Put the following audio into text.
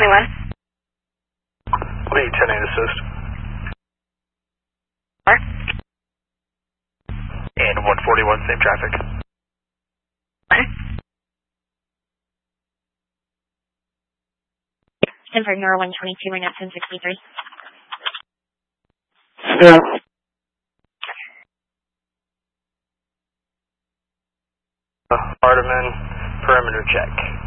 Lead 10-8 assist. And 141, same traffic. Denver, Nora 122, ring up 1063. Yeah. Hardeman, perimeter check.